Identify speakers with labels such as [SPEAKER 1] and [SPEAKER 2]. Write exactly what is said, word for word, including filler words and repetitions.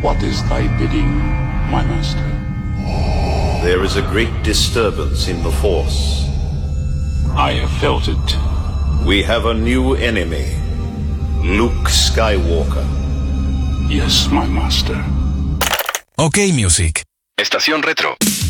[SPEAKER 1] What is thy bidding, my master?
[SPEAKER 2] There is a great disturbance in the Force.
[SPEAKER 1] I have felt it.
[SPEAKER 2] We have a new enemy, Luke Skywalker.
[SPEAKER 1] Yes, my master.
[SPEAKER 3] OK Music. Estación Retro.